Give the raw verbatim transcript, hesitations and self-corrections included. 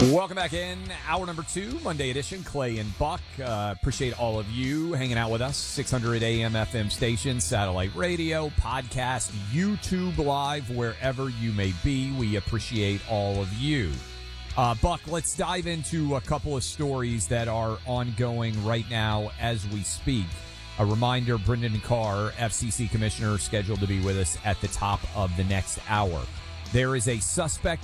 Welcome back in. Hour number two, Monday edition. Clay and Buck. Uh, appreciate all of you hanging out with us. six hundred A M F M station, satellite radio, podcast, YouTube Live, wherever you may be. We appreciate all of you. Uh, Buck, let's dive into a couple of stories that are ongoing right now as we speak. A reminder, Brendan Carr, F C C Commissioner, scheduled to be with us at the top of the next hour. There is a suspect